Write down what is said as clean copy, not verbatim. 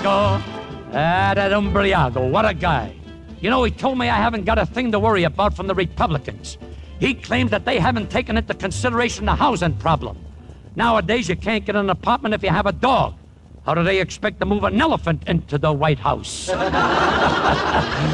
Francisco. That Umbriago, what a guy. You know, he told me I haven't got a thing to worry about from the Republicans. He claims that they haven't taken into consideration the housing problem. Nowadays, you can't get an apartment if you have a dog. How do they expect to move an elephant into the White House?